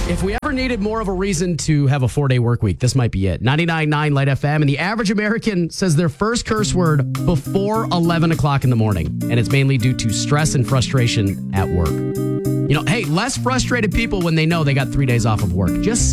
If we ever needed more of a reason to have a 4-day work week, this might be it. 99.9 Light FM, and the average American says their first curse word before 11 o'clock in the morning, and it's mainly due to stress and frustration at work. Hey, less frustrated people when they know they got 3 days off of work. Just